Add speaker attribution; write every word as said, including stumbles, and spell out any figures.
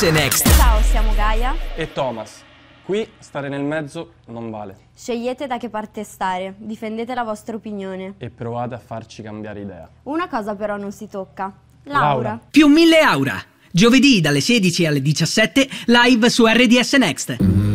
Speaker 1: Next.
Speaker 2: Ciao, siamo Gaia
Speaker 3: e Thomas. Qui stare nel mezzo non vale.
Speaker 2: Scegliete da che parte stare, difendete la vostra opinione.
Speaker 3: E provate a farci cambiare idea.
Speaker 2: Una cosa però non si tocca. Laura.
Speaker 3: Laura.
Speaker 1: Più mille Aura. Giovedì dalle sedici alle diciassette live su R D S Next.